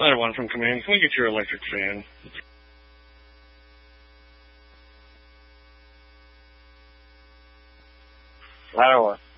Ladder 1 from command. Can we get your electric fan? Ladder 1.